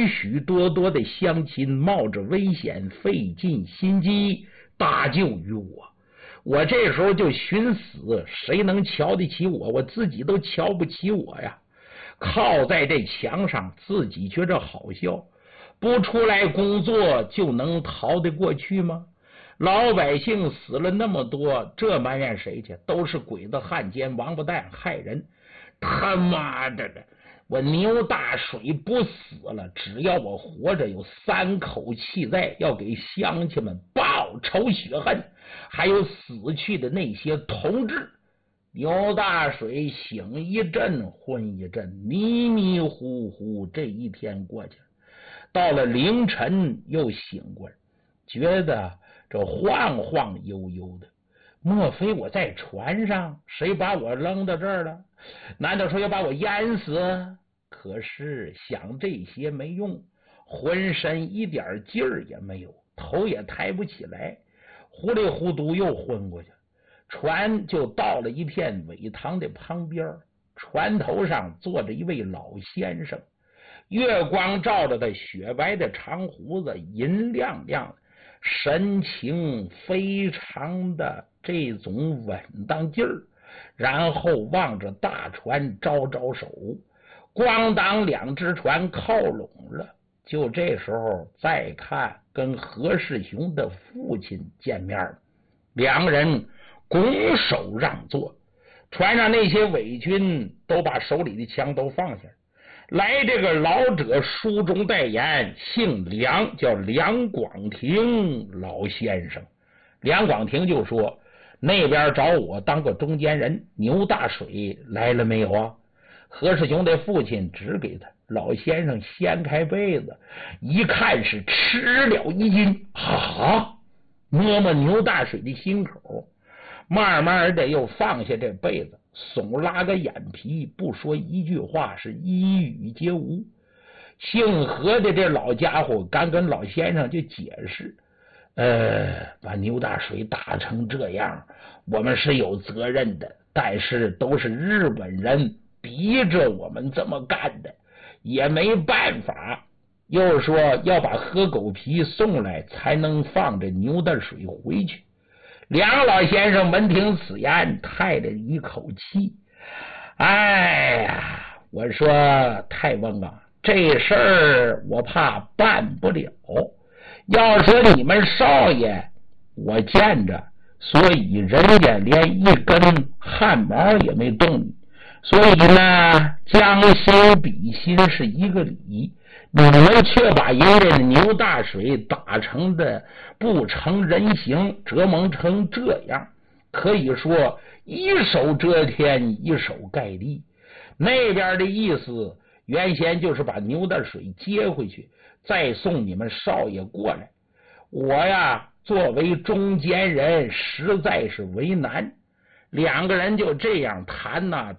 许多多的乡亲冒着危险费尽心机搭救于我。我这时候就寻死，谁能瞧得起我？我自己都瞧不起我呀！靠在这墙上，自己觉着好笑，不出来工作就能逃得过去吗？老百姓死了那么多，这埋怨谁去？都是鬼子汉奸王八蛋害人！他妈的，我牛大水不死了，只要我活着有3口气在，要给乡亲们报仇雪恨，还有死去的那些同志。牛大水醒一阵昏一阵，迷迷糊糊，这一天过去了。到了凌晨又醒过来，觉得这晃晃悠悠的，莫非我在船上？谁把我扔到这儿了？难道说要把我淹死？可是想这些没用，浑身一点劲儿也没有，头也抬不起来，糊里糊涂又昏过去。船就到了一片苇塘的旁边，船头上坐着一位老先生，月光照着他雪白的长胡子，银亮亮的，神情非常的这种稳当劲儿，然后望着大船招招手，咣当2只船靠拢了。就这时候再看跟何世雄的父亲见面，2人拱手让座，船上那些伪军都把手里的枪都放下来。这个老者书中代言，姓梁，叫梁广庭老先生。梁广庭就说，那边找我当个中间人，牛大水来了没有啊？何世雄的父亲指给他，老先生掀开被子一看，是吃了一惊，摸摸牛大水的心口，慢慢的又放下这被子，耸拉个眼皮，不说一句话，是一语皆无。姓何的这老家伙刚跟老先生就解释，把牛大水打成这样，我们是有责任的，但是都是日本人逼着我们这么干的，也没办法。又说要把河狗皮送来，才能放着牛大水回去。梁老先生闻听此言，叹了一口气，哎呀，我说太翁啊，这事儿我怕办不了。要说你们少爷我见着，所以人家连一根汗毛也没动你，所以呢，将心比心是一个理，你们却把人家的牛大水打成的不成人形，折蒙成这样，可以说一手遮天，一手盖地。那边的意思原先就是把牛大水接回去，再送你们少爷过来。我呀，作为中间人，实在是为难。2个人就这样谈了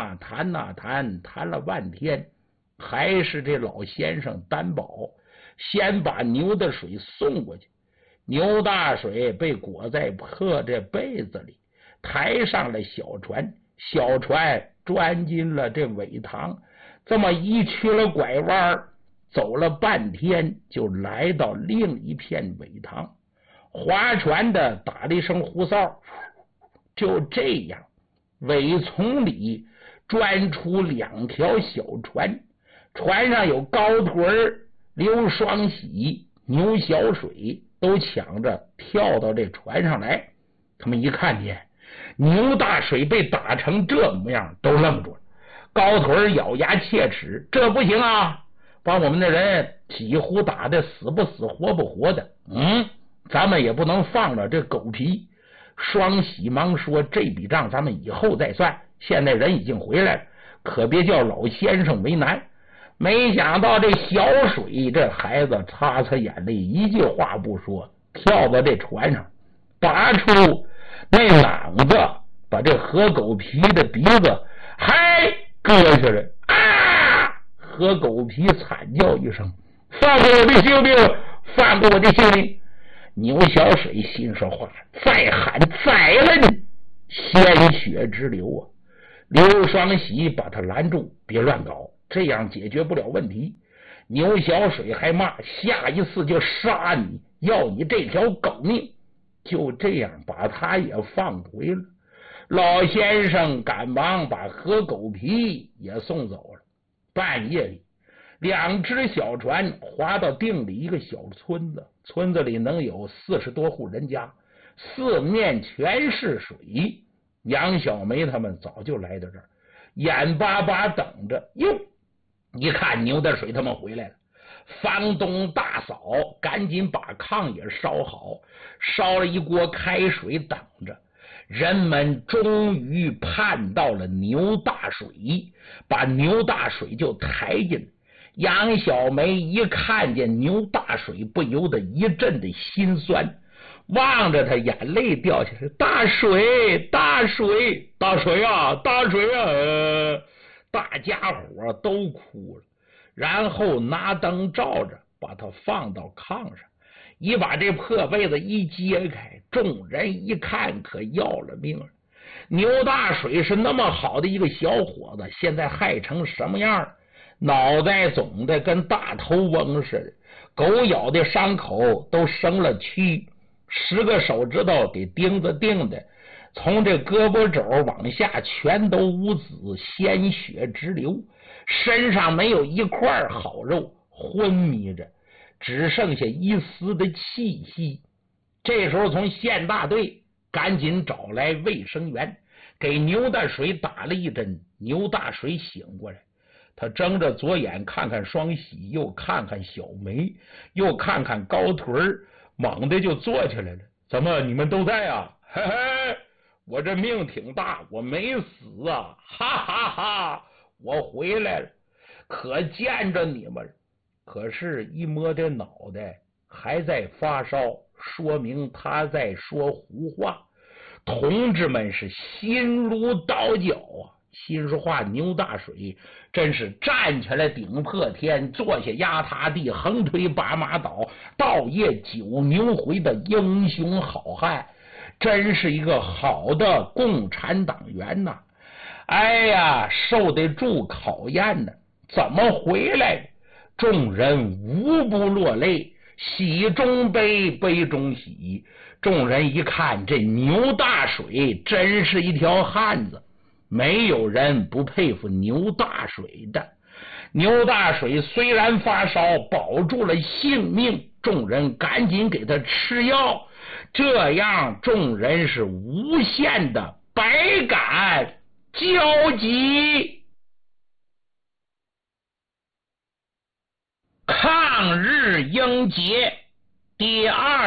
半天，还是这老先生担保，先把牛大水送过去。牛大水被裹在破这被子里，抬上了小船，小船钻进了这苇塘，这么一去了拐弯，走了半天，就来到另一片苇塘。划船的打了一声呼哨，就这样，苇丛里钻出2条小船，船上有高腿、刘双喜、牛小水，都抢着跳到这船上来。他们一看见牛大水被打成这模样，都愣住了。高腿咬牙切齿，这不行啊，把我们的人几乎打得死不死活不活的，咱们也不能放了这狗皮。双喜忙说，这笔账咱们以后再算，现在人已经回来了，可别叫老先生为难。没想到这小水这孩子擦擦眼泪，一句话不说，跳到这船上，拔出那囊子，把这河狗皮的鼻子还割下来啊！河狗皮惨叫一声，放过我的性命，放过我的性命！牛小水心说话，再喊宰了你，鲜血直流啊！刘双喜把他拦住，别乱搞，这样解决不了问题。 牛小水还骂下一次就杀你，要你这条狗命。就这样把他也放回了。老先生赶忙把河狗皮也送走了。半夜里，2只小船划到定里一个小村子，村子里能有40多户人家，四面全是水。杨小梅他们早就来到这儿，眼巴巴等着。哟，一看牛大水他们回来了，房东大嫂赶紧把炕也烧好，烧了一锅开水等着。人们终于盼到了牛大水，把牛大水就抬进。杨小梅一看见牛大水，不由得一阵的心酸，望着他眼泪掉下来。大水，大水，大水啊，大水啊！大家伙都哭了，然后拿灯照着，把他放到炕上，一把这破被子一揭开，众人一看可要了命了。牛大水是那么好的一个小伙子，现在害成什么样？脑袋肿的跟大头翁似的，狗咬的伤口都生了蛆，10个手指头给钉子钉的，从这胳膊肘往下全都无紫，鲜血直流，身上没有一块好肉，昏迷着，只剩下一丝的气息。这时候从县大队赶紧找来卫生员，给牛大水打了一针。牛大水醒过来，他睁着左眼看看双喜，又看看小梅，又看看高腿，猛地就坐起来了。怎么你们都在啊？嘿嘿，我这命挺大，我没死啊！哈哈哈，我回来了，可见着你们。可是一摸这脑袋还在发烧，说明他在说胡话。同志们是心如刀绞啊！心说话，牛大水真是站起来顶破天，坐下压塌地，横推8马倒，倒夜9牛回的英雄好汉，真是一个好的共产党员呐！哎呀，受得住考验呢，怎么回来？众人无不落泪，喜中悲，悲中喜。众人一看，这牛大水真是一条汉子，没有人不佩服牛大水的。牛大水虽然发烧，保住了性命，众人赶紧给他吃药，这样众人是无限的百感交集。抗日英杰第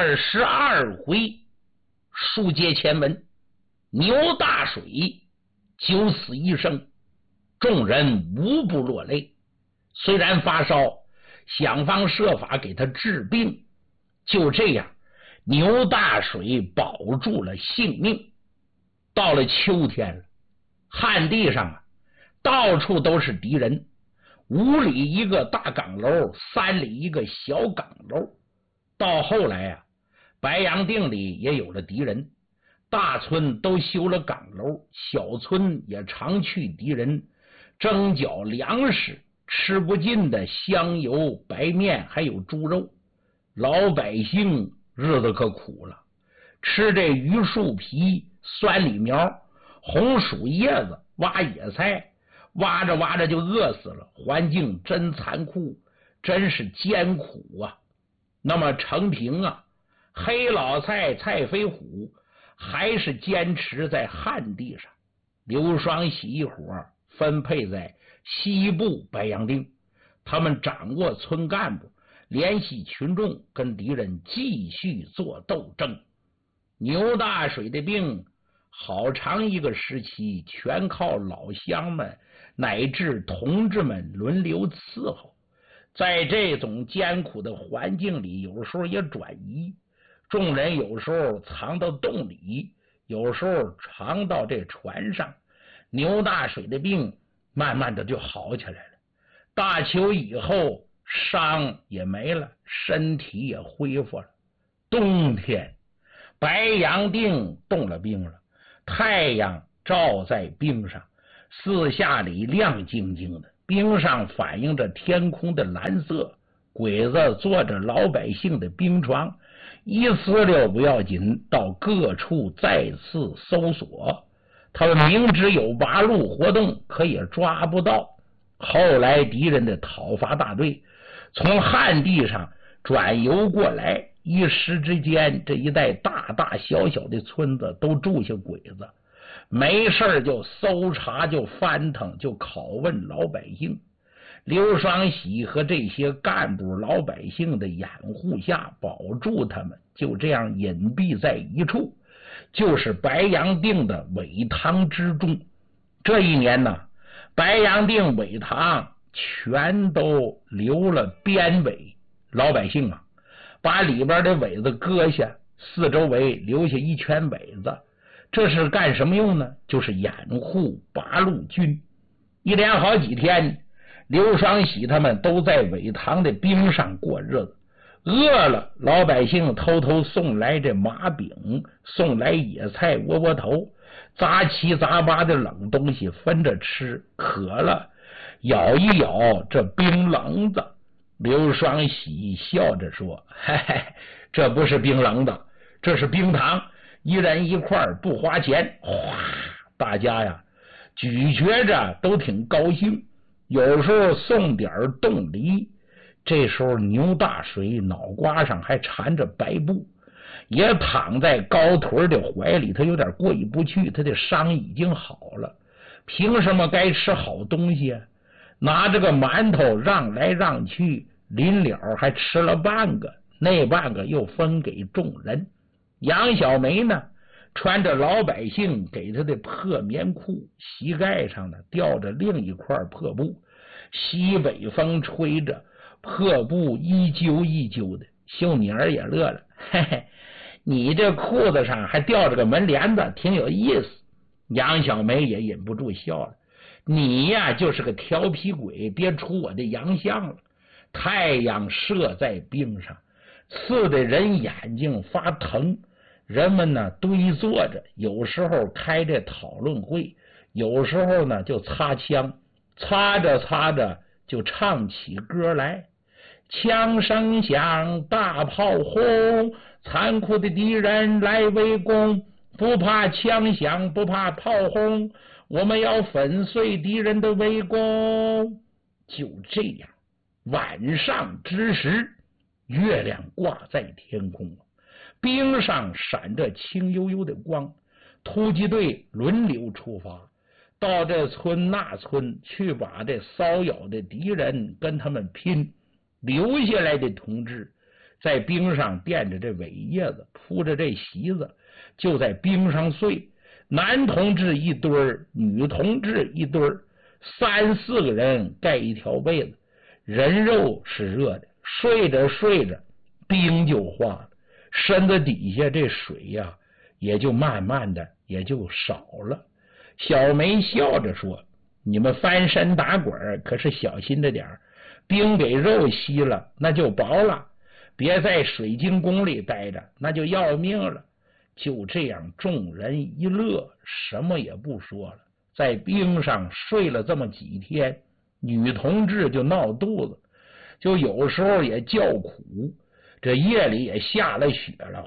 22回，书接前文，牛大水九死一生，众人无不落泪。虽然发烧，想方设法给他治病，就这样，牛大水保住了性命。到了秋天了，旱地上啊，到处都是敌人，5里一个大岗楼，3里一个小岗楼。到后来啊，白洋淀里也有了敌人，大村都修了岗楼，小村也常去敌人征缴粮食，吃不尽的香油、白面还有猪肉，老百姓日子可苦了，吃这榆树皮、酸李苗、红薯叶子，挖野菜，挖着挖着就饿死了，环境真残酷，真是艰苦啊。那么程平啊，黑老蔡蔡飞虎还是坚持在旱地上，刘双喜一伙分配在西部白洋淀，他们掌握村干部，联系群众，跟敌人继续做斗争。牛大水的病好长一个时期全靠老乡们乃至同志们轮流伺候，在这种艰苦的环境里，有时候也转移，众人有时候藏到洞里，有时候藏到这船上。牛大水的病慢慢的就好起来了，大秋以后伤也没了，身体也恢复了。冬天白洋淀动了冰了，太阳照在冰上，四下里亮晶晶的，冰上反映着天空的蓝色， 鬼子坐着老百姓的兵床，一丝溜不要紧，到各处再次搜索。他们明知有八路活动，可也抓不到。后来敌人的讨伐大队从汉地上转游过来，一时之间这一带大大小小的村子都住下鬼子，没事就搜查，就翻腾，就拷问老百姓。刘双喜和这些干部老百姓的掩护下保住他们，就这样隐蔽在一处，就是白洋淀的苇塘之中。这一年呢，白洋淀苇塘全都留了边苇，老百姓啊把里边的苇子割下，四周围留下一圈苇子，这是干什么用呢？就是掩护八路军。一连好几天，刘双喜他们都在苇塘的冰上过日子，饿了老百姓偷偷送来这麻饼，送来野菜窝窝头，杂七杂八的冷东西分着吃，渴了咬一咬这冰冷子。刘双喜笑着说，嘿嘿，这不是冰冷的，这是冰糖，一人一块不花钱。哗，大家呀咀嚼着都挺高兴，有时候送点冻梨。这时候牛大水脑瓜上还缠着白布，也躺在高腿的怀里，他有点过意不去，他的伤已经好了，凭什么该吃好东西啊？拿这个馒头让来让去，临了还吃了半个，那半个又分给众人。杨小梅呢，穿着老百姓给他的破棉裤，膝盖上呢吊着另一块破布，西北风吹着，破布一揪一揪的。秀妮儿也乐了，嘿嘿，你这裤子上还吊着个门帘子，挺有意思。杨小梅也忍不住笑了，你呀就是个调皮鬼，别出我的洋相了。太阳射在冰上，刺得人眼睛发疼。人们呢堆坐着，有时候开着讨论会，有时候呢就擦枪，擦着擦着就唱起歌来。枪声响，大炮轰，残酷的敌人来围攻，不怕枪响，不怕炮轰，我们要粉碎敌人的围攻。就这样，晚上之时，月亮挂在天空，冰上闪着青幽幽的光，突击队轮流出发，到这村那村去把这骚扰的敌人跟他们拼。留下来的同志在冰上垫着这苇叶子，铺着这席子，就在冰上睡。男同志一堆儿，女同志一堆儿，3、4个人盖一条被子，人肉是热的，睡着睡着冰就化了，身子底下这水呀也就慢慢的也就少了。小梅笑着说，你们翻身打滚可是小心着点，冰给肉吸了那就薄了，别在水晶宫里待着，那就要命了。就这样众人一乐，什么也不说了。在冰上睡了这么几天，女同志就闹肚子，就有时候也叫苦，这夜里也下了雪了，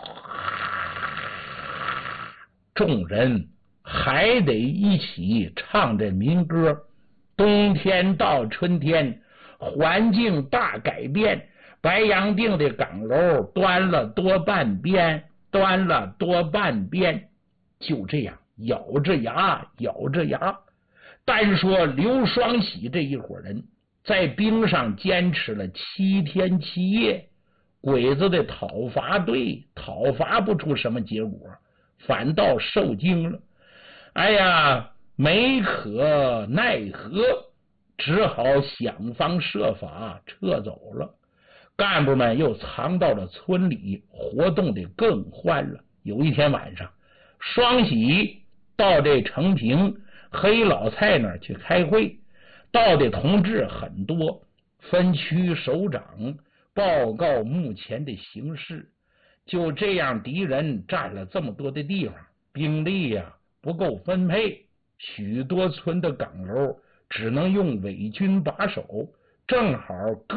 众人还得一起唱这民歌。冬天到春天，环境大改变，白洋淀的岗楼端了多半边，端了多半边。就这样咬着牙咬着牙。单说刘双喜这一伙人在冰上坚持了7天7夜，鬼子的讨伐队讨伐不出什么结果，反倒受惊了。哎呀，没可奈何，只好想方设法撤走了。干部们又藏到了村里，活动的更欢了。有一天晚上，双喜到这城平黑老蔡那儿去开会，到的同志很多，分区首长报告目前的形势。就这样，敌人占了这么多的地方，兵力呀不够分配，许多村的岗楼只能用伪军把守，正好